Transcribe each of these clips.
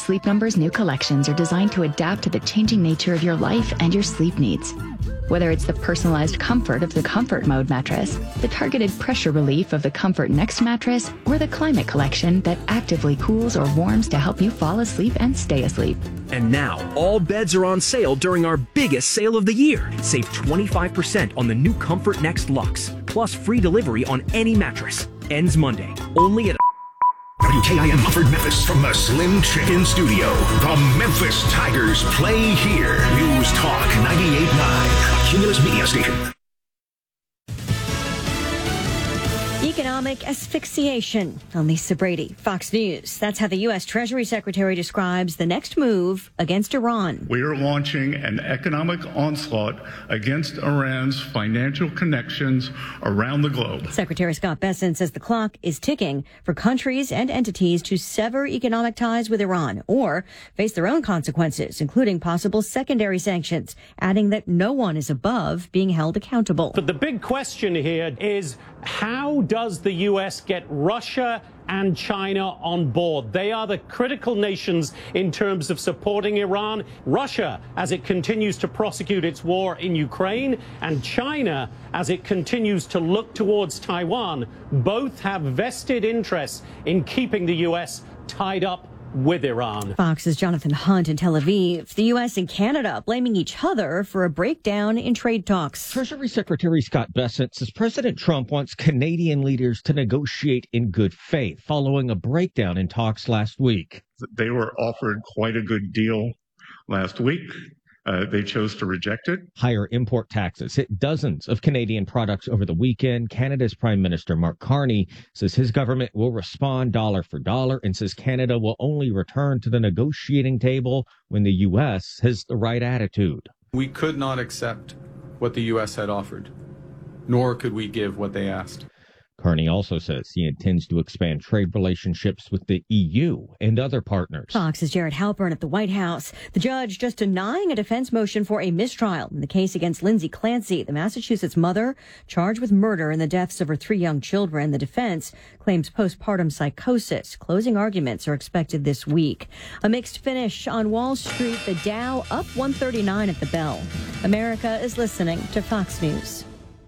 Sleep Number's new collections are designed to adapt to the changing nature of your life and your sleep needs. Whether it's the personalized comfort of the Comfort Mode mattress, the targeted pressure relief of the Comfort Next mattress, or the Climate Collection that actively cools or warms to help you fall asleep and stay asleep. And now, all beds are on sale during our biggest sale of the year. Save 25% on the new Comfort Next Luxe, plus free delivery on any mattress. Ends Monday, only at WKIM Mumford, Memphis, from the Slim Chicken Studio. The Memphis Tigers play here. News Talk 98.9, a Cumulus Media station. Economic asphyxiation. I'm Lisa Brady, Fox News. That's how the U.S. Treasury Secretary describes the next move against Iran. We are launching an economic onslaught against Iran's financial connections around the globe. Secretary Scott Bessent says the clock is ticking for countries and entities to sever economic ties with Iran or face their own consequences, including possible secondary sanctions, adding that no one is above being held accountable. But the big question here is, how does the U.S. get Russia and China on board? They are the critical nations in terms of supporting Iran. Russia, as it continues to prosecute its war in Ukraine, and China, as it continues to look towards Taiwan, both have vested interests in keeping the U.S. tied up with Iran. Fox's Jonathan Hunt in Tel Aviv. The U.S. and Canada blaming each other for a breakdown in trade talks. Treasury Secretary Scott Bessent says President Trump wants Canadian leaders to negotiate in good faith following a breakdown in talks last week. They were offered quite a good deal last week. They chose to reject it. Higher import taxes hit dozens of Canadian products over the weekend. Canada's Prime Minister Mark Carney says his government will respond dollar for dollar and says Canada will only return to the negotiating table when the U.S. has the right attitude. We could not accept what the U.S. had offered, nor could we give what they asked. Carney also says he intends to expand trade relationships with the EU and other partners. Fox's Jared Halpern at the White House. The judge just denying a defense motion for a mistrial in the case against Lindsay Clancy, the Massachusetts mother charged with murder in the deaths of her 3 young children. The defense claims postpartum psychosis. Closing arguments are expected this week. A mixed finish on Wall Street. The Dow up 139 at the bell. America is listening to Fox News.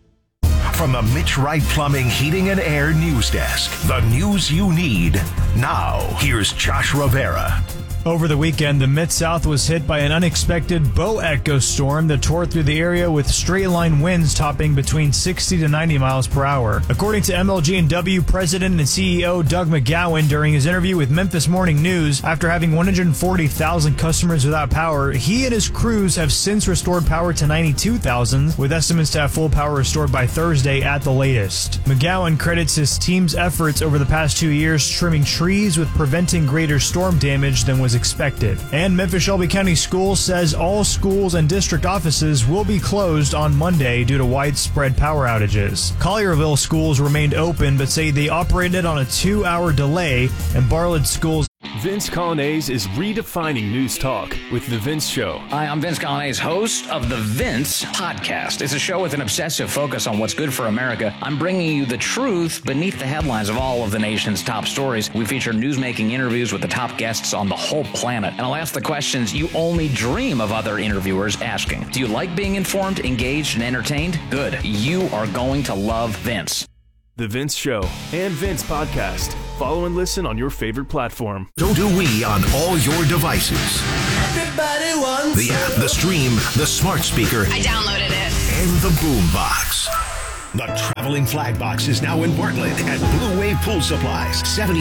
From the Mitch Wright Plumbing, Heating, and Air News Desk, the news you need. Now, here's Josh Rivera. Over the weekend, the Mid-South was hit by an unexpected Bo Echo storm that tore through the area with straight-line winds topping between 60 to 90 miles per hour. According to MLG&W President and CEO Doug McGowan during his interview with Memphis Morning News, after having 140,000 customers without power, he and his crews have since restored power to 92,000, with estimates to have full power restored by Thursday at the latest. McGowan credits his team's efforts over the past 2 years trimming trees with preventing greater storm damage than was expected. And Memphis-Shelby County Schools says all schools and district offices will be closed on Monday due to widespread power outages. Collierville schools remained open but say they operated on a 2-hour delay, and Bartlett schools. Vince Coglianese is redefining news talk with The Vince Show. Hi, I'm Vince Coglianese, host of The Vince Podcast. It's a show with an obsessive focus on what's good for America. I'm bringing you the truth beneath the headlines of all of the nation's top stories. We feature newsmaking interviews with the top guests on the whole planet. And I'll ask the questions you only dream of other interviewers asking. Do you like being informed, engaged, and entertained? Good. You are going to love Vince. The Vince Show and Vince Podcast. Follow and listen on your favorite platform. So do we on all your devices. Everybody wants the app, the stream, the smart speaker. I downloaded it. And the boom box. The traveling flag box is now in Bartlett at Blue Wave Pool Supplies,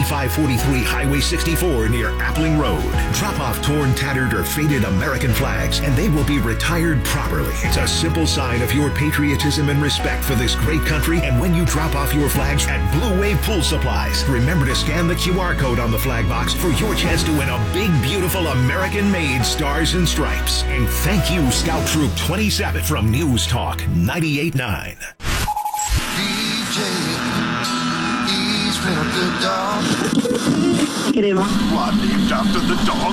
7543 Highway 64 near Appling Road. Drop off torn, tattered, or faded American flags, and they will be retired properly. It's a simple sign of your patriotism and respect for this great country. And when you drop off your flags at Blue Wave Pool Supplies, remember to scan the QR code on the flag box for your chance to win a big, beautiful American-made Stars and Stripes. And thank you, Scout Troop 27 from News Talk 98.9. DJ, he's been a good dog. Get him. What, named after the dog?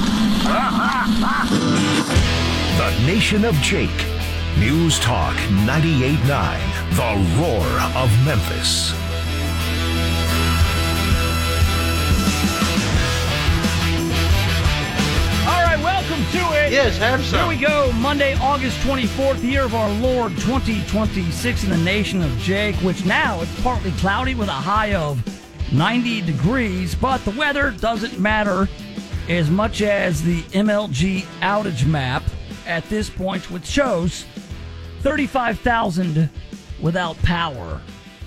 The Nation of Jake. News Talk 98.9. The Roar of Memphis. is. Have some. Here we go. Monday, August 24th, year of our Lord 2026 in the nation of Jake, which now it's partly cloudy with a high of 90 degrees, but the weather doesn't matter as much as the MLG outage map at this point, which shows 35,000 without power.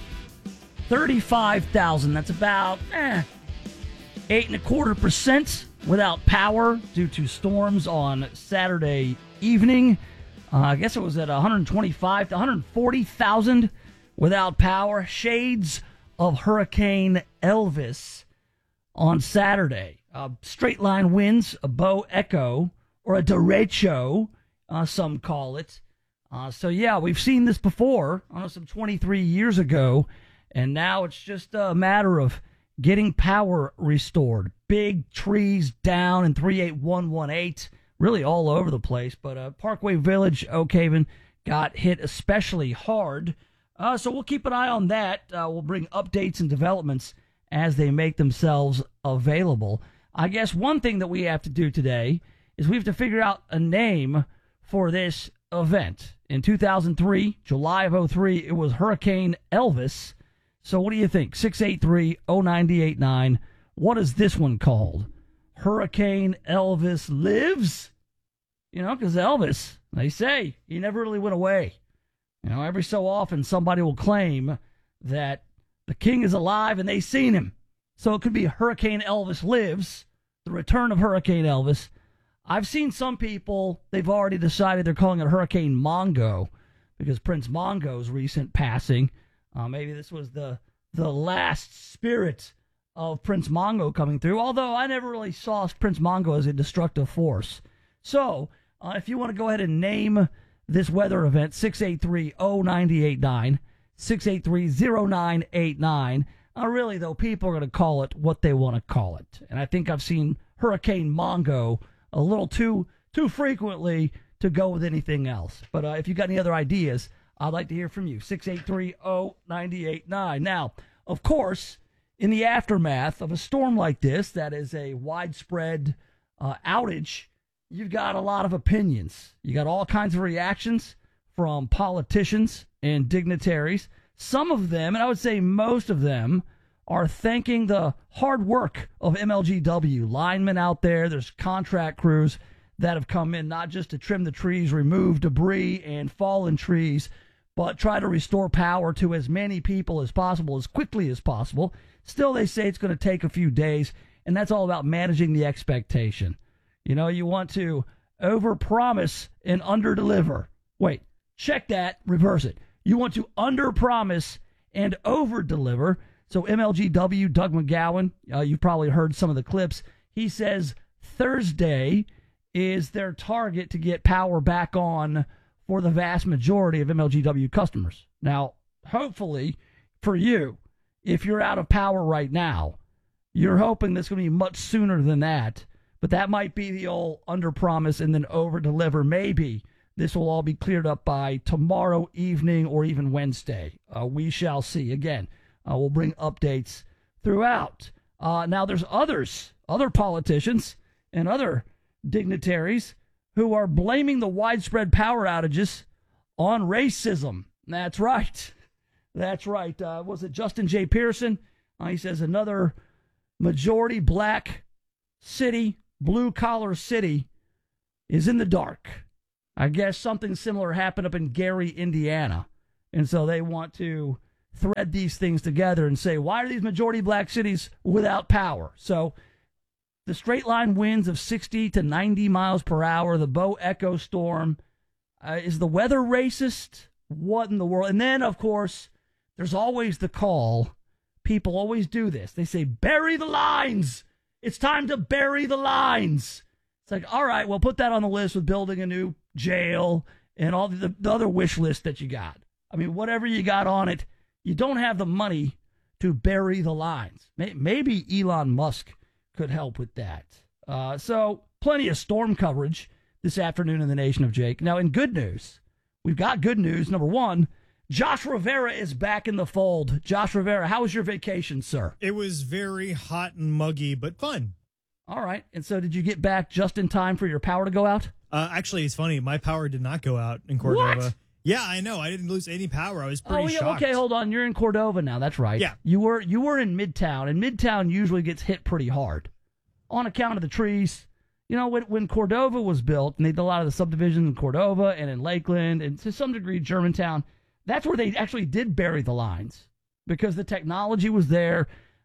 35,000. That's about 8.25% without power due to storms on Saturday evening. I guess it was at 125 to 140,000 without power. Shades of Hurricane Elvis on Saturday. Straight line winds, a bow echo, or a derecho, some call it. So yeah, we've seen this before, some 23 years ago, and now it's just a matter of getting power restored. Big trees down in 38118, really all over the place. But Parkway Village, Oak Haven, got hit especially hard. So we'll keep an eye on that. We'll bring updates and developments as they make themselves available. I guess one thing that we have to do today is we have to figure out a name for this event. In 2003, July of 2003, it was Hurricane Elvis. So what do you think? 683-0989. What is this one called? Hurricane Elvis Lives? Because Elvis, they say, he never really went away. Every so often somebody will claim that the king is alive and they seen him. So it could be Hurricane Elvis Lives, the return of Hurricane Elvis. I've seen some people, they've already decided they're calling it Hurricane Mongo because Prince Mongo's recent passing. Maybe this was the last spirit of Prince Mongo coming through, although I never really saw Prince Mongo as a destructive force. So if you want to go ahead and name this weather event, 683-0989, 683-0989. Really, though, people are going to call it what they want to call it. And I think I've seen Hurricane Mongo a little too frequently to go with anything else. But if you got any other ideas, I'd like to hear from you. 683-0989. Now, of course, in the aftermath of a storm like this, that is a widespread outage, you've got a lot of opinions. You got all kinds of reactions from politicians and dignitaries. Some of them, and I would say most of them, are thanking the hard work of MLGW. Linemen out there, there's contract crews that have come in not just to trim the trees, remove debris and fallen trees, but try to restore power to as many people as possible, as quickly as possible. Still, they say it's going to take a few days, and that's all about managing the expectation. You want to overpromise and underdeliver. Wait, check that, reverse it. You want to underpromise and overdeliver. So MLGW, Doug McGowan, you've probably heard some of the clips. He says Thursday is their target to get power back on for the vast majority of MLGW customers. Now, hopefully for you, if you're out of power right now, you're hoping that's going to be much sooner than that. But that might be the old underpromise and then overdeliver. Maybe this will all be cleared up by tomorrow evening or even Wednesday. We shall see. Again, we'll bring updates throughout. Now, there's other politicians and other dignitaries who are blaming the widespread power outages on racism. That's right. That's right. Was it Justin J. Pearson? He says another majority black city, blue-collar city, is in the dark. I guess something similar happened up in Gary, Indiana. And so they want to thread these things together and say, why are these majority black cities without power? So the straight line winds of 60 to 90 miles per hour, the Bo Echo storm, is the weather racist? What in the world? And then, of course, there's always the call. People always do this. They say, bury the lines. It's time to bury the lines. It's like, all right, well, put that on the list with building a new jail and all the other wish list that you got. I mean, whatever you got on it, you don't have the money to bury the lines. Maybe Elon Musk could help with that. So plenty of storm coverage this afternoon in the Nation of Jake. Now, in good news, we've got good news. Number one, Josh Rivera is back in the fold. Josh Rivera, how was your vacation, sir? It was very hot and muggy, but fun. All right. And so did you get back just in time for your power to go out? Actually, it's funny. My power did not go out in Cordova. What? Yeah, I know. I didn't lose any power. I was pretty shocked. Okay, hold on. You're in Cordova now. That's right. Yeah. You were in Midtown, and Midtown usually gets hit pretty hard on account of the trees. You know, when Cordova was built, and they did a lot of the subdivisions in Cordova and in Lakeland, and to some degree Germantown, that's where they actually did bury the lines because the technology was there.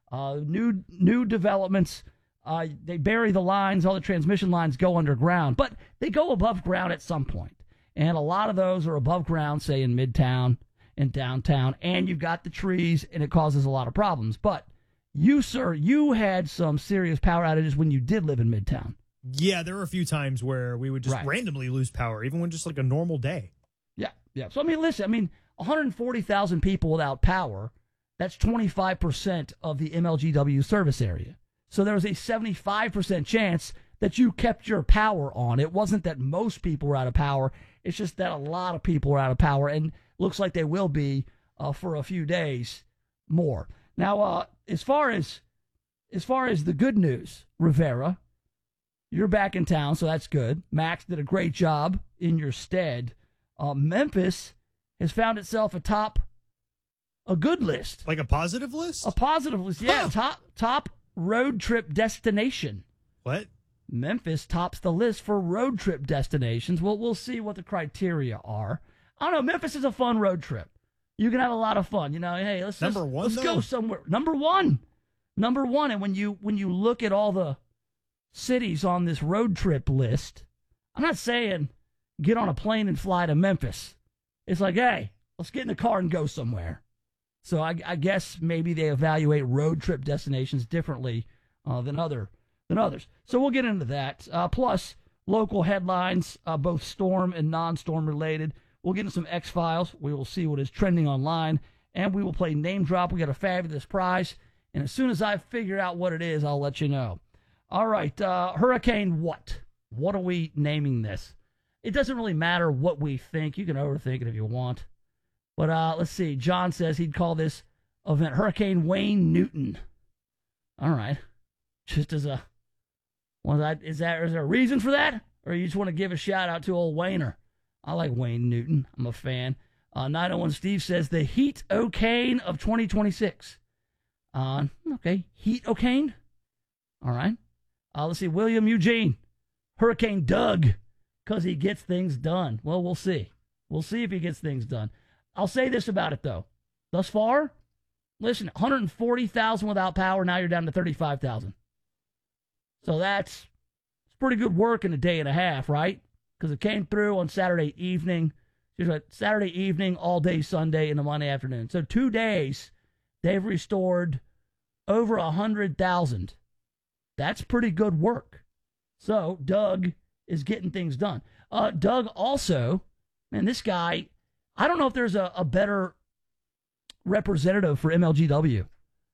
New developments, they bury the lines. All the transmission lines go underground, but they go above ground at some point. And a lot of those are above ground, say in Midtown and downtown, and you've got the trees, and it causes a lot of problems. But you, sir, you had some serious power outages when you did live in Midtown. Yeah, there were a few times where we would just randomly lose power, even when just like a normal day. Yeah. So, listen, 140,000 people without power, that's 25% of the MLGW service area. So there was a 75% chance that you kept your power on. It wasn't that most people were out of power. It's just that a lot of people were out of power, and looks like they will be for a few days more. Now, as far as the good news, Rivera, you're back in town, so that's good. Max did a great job in your stead. Memphis has found itself atop a good list. Like a positive list? A positive list, yeah. Top road trip destination. What? Memphis tops the list for road trip destinations. Well, we'll see what the criteria are. I don't know. Memphis is a fun road trip. You can have a lot of fun. You know, hey, let's go somewhere. Number one. And when you look at all the cities on this road trip list, I'm not saying get on a plane and fly to Memphis. It's like, hey, let's get in the car and go somewhere. So I guess maybe they evaluate road trip destinations differently than others. So we'll get into that. Plus, local headlines, both storm and non-storm related. We'll get into some X-Files. We will see what is trending online. And we will play Name Drop. We got a fabulous prize. And as soon as I figure out what it is, I'll let you know. All right, Hurricane what? What are we naming this? It doesn't really matter what we think. You can overthink it if you want. But let's see. John says he'd call this event Hurricane Wayne Newton. All right. Just as a... is there a reason for that? Or you just want to give a shout out to old Wayner? I like Wayne Newton. I'm a fan. 901 Steve says the Heat O'Kane of 2026. Okay. Heat O'Kane? All right. Let's see. William Eugene. Hurricane Doug. Because he gets things done. Well, we'll see. We'll see if he gets things done. I'll say this about it, though. Thus far, listen, 140,000 without power. Now you're down to 35,000. So that's pretty good work in a day and a half, right? Because it came through on Saturday evening. Saturday evening, all day Sunday, and the Monday afternoon. So 2 days, they've restored over 100,000. That's pretty good work. So Doug is getting things done. Doug also, man, this guy, I don't know if there's a better representative for MLGW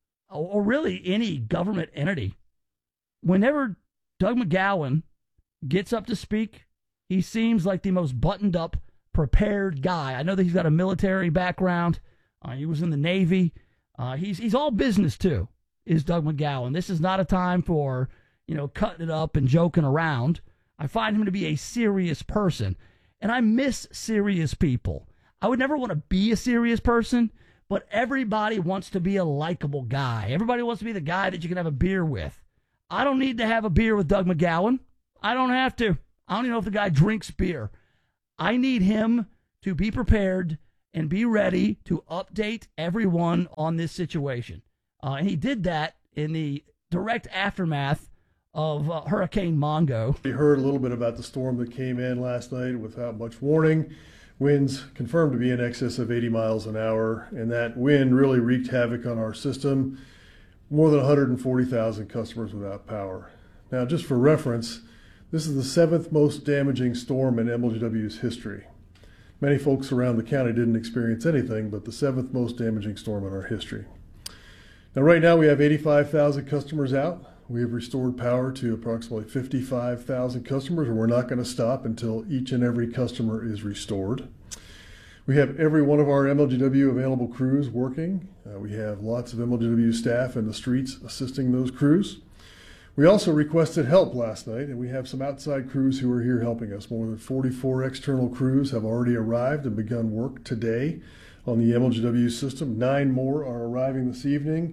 or really any government entity. Whenever Doug McGowan gets up to speak, he seems like the most buttoned up, prepared guy. I know that he's got a military background. He was in the Navy. He's all business too, is Doug McGowan. This is not a time for, cutting it up and joking around. I find him to be a serious person, and I miss serious people. I would never want to be a serious person, but everybody wants to be a likable guy. Everybody wants to be the guy that you can have a beer with. I don't need to have a beer with Doug McGowan. I don't have to. I don't even know if the guy drinks beer. I need him to be prepared and be ready to update everyone on this situation. And he did that in the direct aftermath of Hurricane Mongo. We heard a little bit about the storm that came in last night without much warning. Winds confirmed to be in excess of 80 miles an hour, and that wind really wreaked havoc on our system. More than 140,000 customers without power. Now, just for reference, this is the 7th most damaging storm in MLGW's history. Many folks around the county didn't experience anything, but the 7th most damaging storm in our history. Now, right now we have 85,000 customers out. We have restored power to approximately 55,000 customers, and we're not going to stop until each and every customer is restored. We have every one of our MLGW available crews working. We have lots of MLGW staff in the streets assisting those crews. We also requested help last night, and we have some outside crews who are here helping us. More than 44 external crews have already arrived and begun work today on the MLGW system. 9 more are arriving this evening.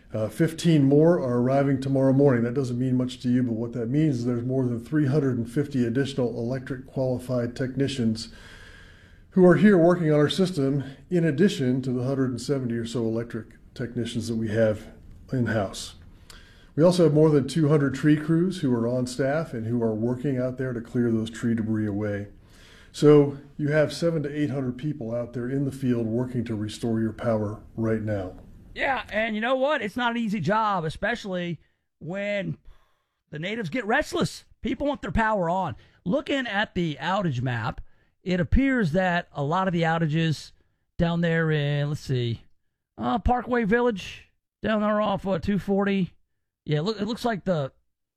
15 more are arriving tomorrow morning. That doesn't mean much to you, but what that means is there's more than 350 additional electric qualified technicians who are here working on our system, in addition to the 170 or so electric technicians that we have in-house. We also have more than 200 tree crews who are on staff and who are working out there to clear those tree debris away. So you have 700 to 800 people out there in the field working to restore your power right now. Yeah, and you know what? It's not an easy job, especially when the natives get restless. People want their power on. Looking at the outage map, it appears that a lot of the outages down there in, let's see, Parkway Village, down there off 240. Yeah, it looks like the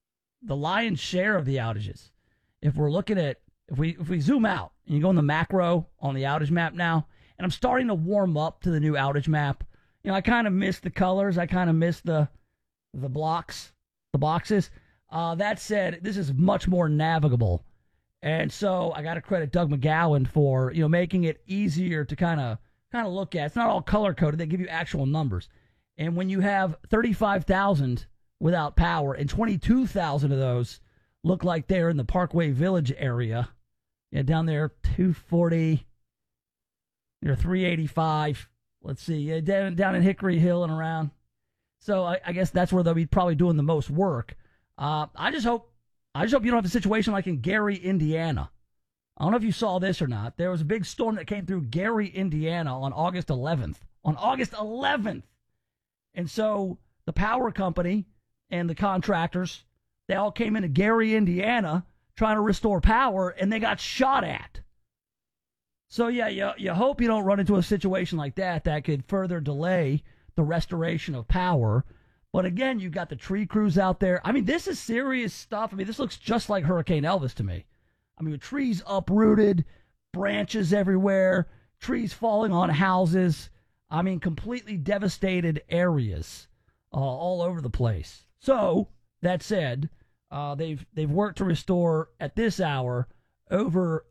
lion's share of the outages. If we're looking at, if we zoom out and you go in the macro on the outage map now, and I'm starting to warm up to the new outage map. You know, I kind of miss the colors. I kind of miss the blocks, the boxes. That said, this is much more navigable. And so I got to credit Doug McGowan for, you know, making it easier to kind of look at. It's not all color coded. They give you actual numbers. And when you have 35,000 without power and 22,000 of those look like they're in the Parkway Village area, yeah, down there 240, near 385. Let's see, down in Hickory Hill and around. So I guess that's where they'll be probably doing the most work. I just hope you don't have a situation like in Gary, Indiana. I don't know if you saw this or not. There was a big storm that came through Gary, Indiana on August 11th. On August 11th. And so the power company and the contractors, they all came into Gary, Indiana, trying to restore power, and they got shot at. So, yeah, you hope you don't run into a situation like that could further delay the restoration of power. But again, you've got the tree crews out there. I mean, this is serious stuff. I mean, this looks just like Hurricane Elvis to me. I mean, with trees uprooted, branches everywhere, trees falling on houses. I mean, completely devastated areas all over the place. So, that said, they've worked to restore, at this hour, over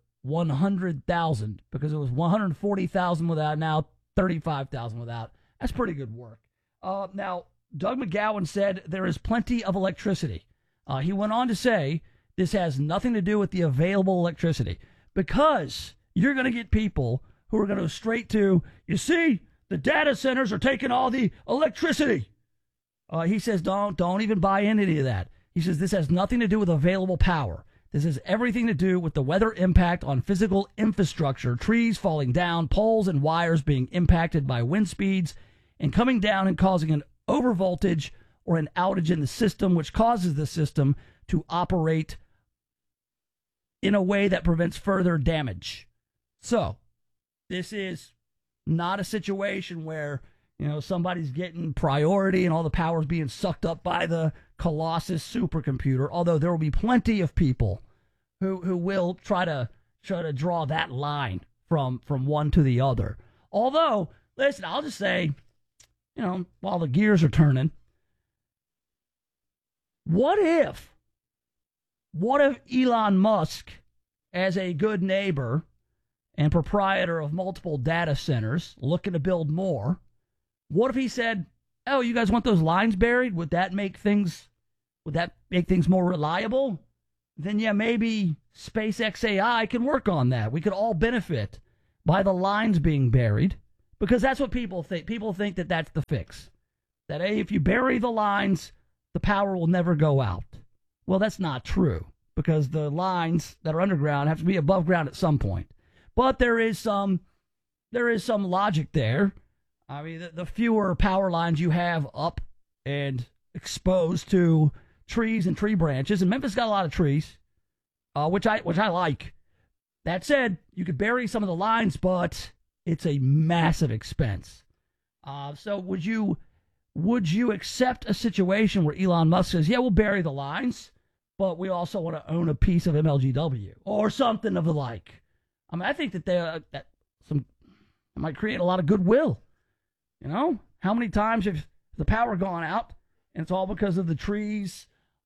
100,000, because it was 140,000 without, now 35,000 without. That's pretty good work. Now, Doug McGowan said there is plenty of electricity. He went on to say this has nothing to do with the available electricity, because you're going to get people who are going to go straight to, you see, the data centers are taking all the electricity. He says don't even buy into any of that. He says this has nothing to do with available power. This has everything to do with the weather impact on physical infrastructure, trees falling down, poles and wires being impacted by wind speeds, and coming down and causing an overvoltage or an outage in the system, which causes the system to operate in a way that prevents further damage. So, this is not a situation where, you know, somebody's getting priority and all the power's being sucked up by the Colossus supercomputer, although there will be plenty of people who will try to draw that line from one to the other. Although, listen, I'll just say, you know, while the gears are turning, what if Elon Musk, as a good neighbor and proprietor of multiple data centers looking to build more, what if he said, oh, you guys want those lines buried? Would that make things more reliable? Then, yeah, maybe SpaceX AI can work on that. We could all benefit by the lines being buried, because that's what people think. People think that that's the fix. That, hey, if you bury the lines, the power will never go out. Well, that's not true, because the lines that are underground have to be above ground at some point. But there is some logic there. I mean, the fewer power lines you have up and exposed to trees and tree branches, and Memphis got a lot of trees, which I like. That said, you could bury some of the lines, but it's a massive expense. So would you accept a situation where Elon Musk says, yeah, we'll bury the lines, but we also want to own a piece of MLGW or something of the like? I mean, I think that might create a lot of goodwill. You know, how many times have the power gone out and it's all because of the trees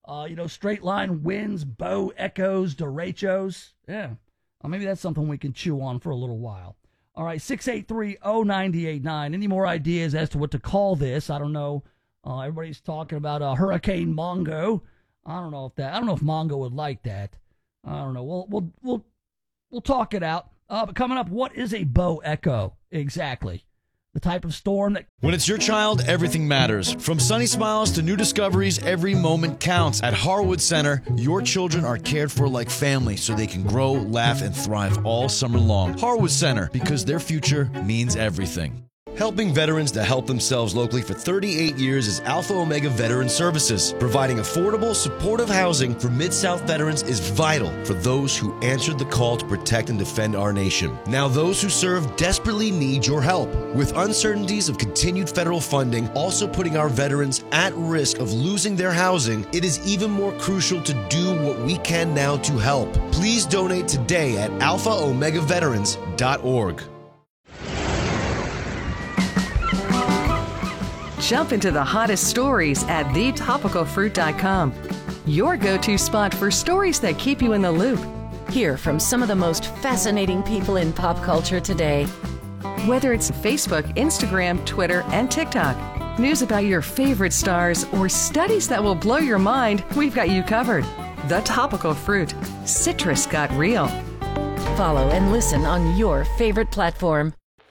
straight line winds, bow echoes, derechos. Yeah. Maybe that's something we can chew on for a little while. All right, 683-0989. Any more ideas as to what to call this? I don't know. Everybody's talking about Hurricane Mongo. I don't know if Mongo would like that. I don't know. We'll talk it out. But coming up, what is a bow echo exactly? The type of storm that... When it's your child, everything matters. From sunny smiles to new discoveries, every moment counts. At Harwood Center, your children are cared for like family so they can grow, laugh, and thrive all summer long. Harwood Center, because their future means everything. Helping veterans to help themselves locally for 38 years is Alpha Omega Veteran Services. Providing affordable, supportive housing for Mid-South veterans is vital for those who answered the call to protect and defend our nation. Now those who serve desperately need your help. With uncertainties of continued federal funding also putting our veterans at risk of losing their housing, it is even more crucial to do what we can now to help. Please donate today at alphaomegaveterans.org. Jump into the hottest stories at thetopicalfruit.com. Your go-to spot for stories that keep you in the loop. Hear from some of the most fascinating people in pop culture today. Whether it's Facebook, Instagram, Twitter, and TikTok, news about your favorite stars, or studies that will blow your mind, we've got you covered. The Topical Fruit. Citrus got real. Follow and listen on your favorite platform.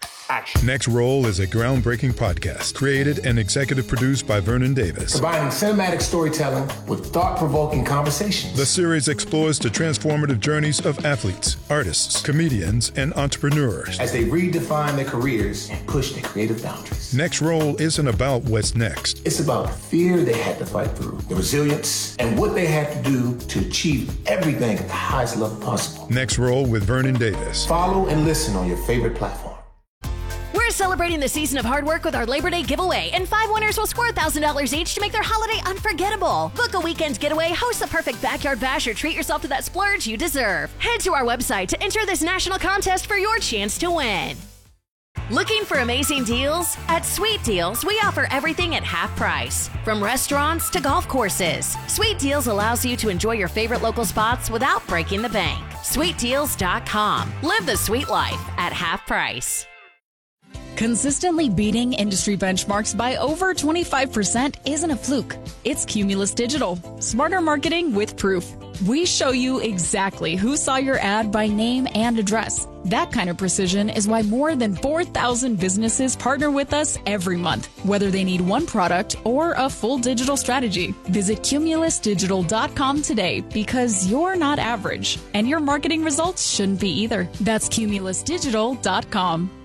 Next Roll is a groundbreaking podcast created and executive produced by Vernon Davis. Combining cinematic storytelling with thought-provoking conversations. The series explores the transformative journeys of athletes, artists, comedians, and entrepreneurs as they redefine their careers and push their creative boundaries. Next Roll isn't about what's next. It's about the fear they had to fight through, the resilience, and what they had to do to achieve everything at the highest level possible. Next Roll with Vernon Davis. Follow and listen on your favorite platform. We're celebrating the season of hard work with our Labor Day giveaway, and 5 winners will score $1,000 each to make their holiday unforgettable. Book a weekend getaway, host the perfect backyard bash, or treat yourself to that splurge you deserve. Head to our website to enter this national contest for your chance to win. Looking for amazing deals? At Sweet Deals, we offer everything at half price. From restaurants to golf courses, Sweet Deals allows you to enjoy your favorite local spots without breaking the bank. SweetDeals.com. Live the sweet life at half price. Consistently beating industry benchmarks by over 25% isn't a fluke. It's Cumulus Digital. Smarter marketing with proof. We show you exactly who saw your ad by name and address. That kind of precision is why more than 4,000 businesses partner with us every month, whether they need one product or a full digital strategy. Visit cumulusdigital.com today because you're not average, and your marketing results shouldn't be either. That's cumulusdigital.com.